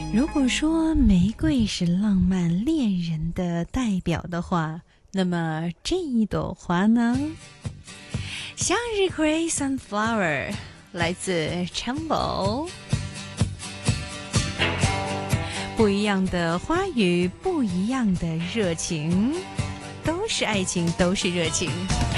如果说玫瑰是浪漫恋人的代表的话，那么这一朵花呢？向日葵 Sunflower 来自 Chambo。不一样的花语，不一样的热情，都是爱情，都是热情。